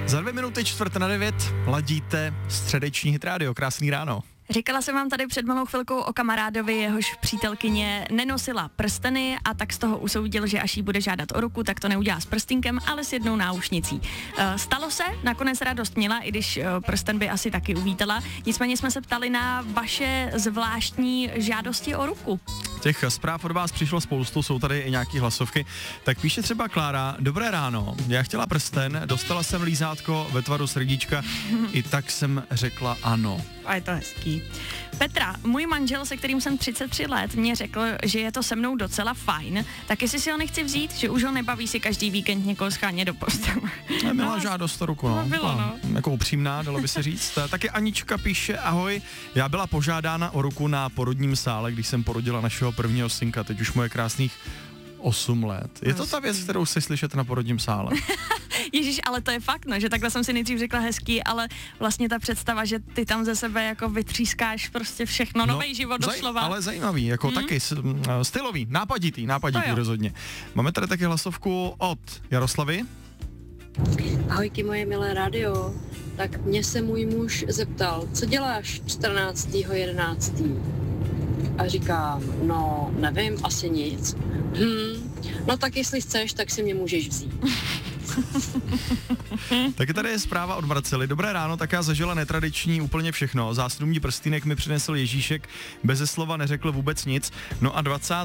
Za 2 minuty 8:45 ladíte středeční hit rádio. Krásný ráno. Říkala jsem vám tady před malou chvilkou o kamarádovi, jehož přítelkyně nenosila prsteny a tak z toho usoudil, že až jí bude žádat o ruku, tak to neudělá s prstínkem, ale s jednou náušnicí. Stalo se, nakonec radost měla, i když prsten by asi taky uvítala. Nicméně jsme se ptali na vaše zvláštní žádosti o ruku. Těch zpráv od vás přišlo spoustu, jsou tady i nějaký hlasovky. Tak píše třeba Klára: dobré ráno, já chtěla prsten, dostala jsem lízátko ve tvaru srdíčka, i tak jsem řekla ano. A je to hezký. Petra, můj manžel, se kterým jsem 33 let, mě řekl, že je to se mnou docela fajn, tak jestli si ho nechci vzít, že už ho nebaví si každý víkend někoho schánět do postele. Milá žádost o ruku, no. Bylo, no. Jako upřímná, dalo by se říct. Taky Anička píše: ahoj, já byla požádána o ruku na porodním sále, když jsem porodila našeho prvního synka, teď už mu je krásných 8 let. Je to ta věc, kterou si slyšet na porodním sále? Ježíš, ale to je fakt, no, že takhle jsem si nejdřív řekla hezký, ale vlastně ta představa, že ty tam ze sebe jako vytřískáš prostě všechno, nový život doslova. Ale zajímavý, jako taky stylový, nápaditý rozhodně. Máme tady taky hlasovku od Jaroslavy. Ahojky moje milé rádio, tak mě se můj muž zeptal, co děláš 14.11. A říkám, no nevím, asi nic. No tak jestli chceš, tak si mě můžeš vzít. Taky tady je zpráva od Marcely. Dobré ráno, tak já zažila netradiční úplně všechno. Zásnubní prstýnek mi přinesl Ježíšek, beze slova neřekl vůbec nic. No a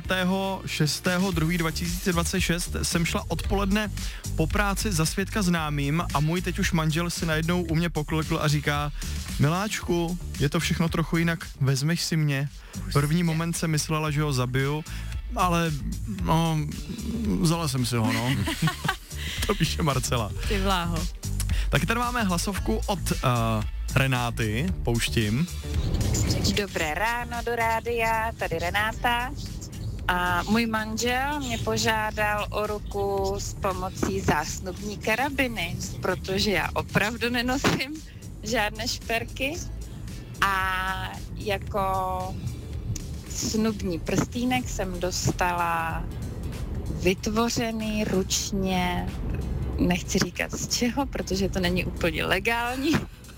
26.2.2026 jsem šla odpoledne po práci za svědka známým a můj teď už manžel si najednou u mě poklekl a říká: miláčku, je to všechno trochu jinak, vezmeš si mě. První moment jsem myslela, že ho zabiju, ale no, vzala jsem si ho, no. To píše Marcela. Ty vláho. Taky tady máme hlasovku od Renáty, pouštím. Dobré ráno do rádia, tady Renáta. A můj manžel mě požádal o ruku s pomocí zásnubní karabiny, protože já opravdu nenosím žádné šperky a jako snubní prstýnek jsem dostala vytvořený ručně, nechci říkat z čeho, protože to není úplně legální.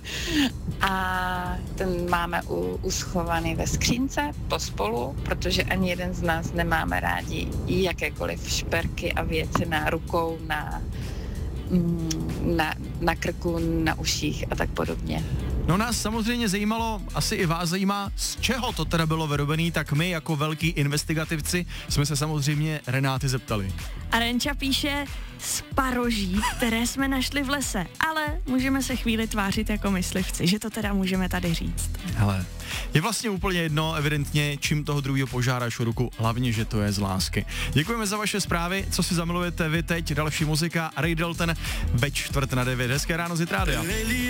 A ten máme uschovaný ve skřínce pospolu, protože ani jeden z nás nemáme rádi jakékoliv šperky a věci na rukou, na krku, na uších a tak podobně. No nás samozřejmě zajímalo, asi i vás zajímá, z čeho to teda bylo vyrobený, tak my jako velký investigativci jsme se samozřejmě Renáty zeptali. A Renča píše: z paroží, které jsme našli v lese, ale můžeme se chvíli tvářit jako myslivci, že to teda můžeme tady říct. Hele, je vlastně úplně jedno, evidentně, čím toho druhého požádáš o ruku, hlavně, že to je z lásky. Děkujeme za vaše zprávy, co si zamilujete vy teď, další muzika, Ray Dalton ve 8:45. Hezké ráno z Hit Rádia.